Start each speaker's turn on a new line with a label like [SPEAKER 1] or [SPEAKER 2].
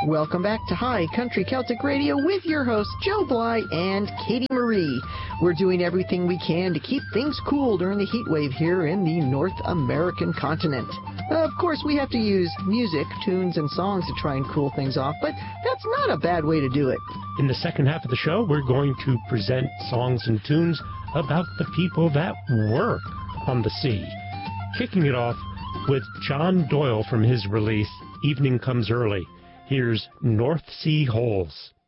[SPEAKER 1] Welcome back to High Country Celtic Radio with your hosts Joe Bly and Katie Marie. We're doing everything we can to keep things cool during the heat wave here in the North American continent. Of course, we have to use music, tunes, and songs to try and cool things off, but that's not a bad way to do it.
[SPEAKER 2] In the second half of the show, we're going to present songs and tunes about the people that work on the sea. Kicking it off with John Doyle from his release, Evening Comes Early. Here's North Sea Holes.